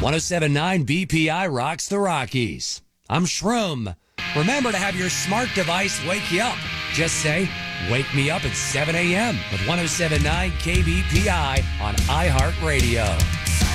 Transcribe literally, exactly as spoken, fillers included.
one oh seven point nine B P I rocks the Rockies. I'm Shroom. Remember to have your smart device wake you up. Just say, wake me up at seven a.m. with one oh seven point nine K B P I on iHeartRadio.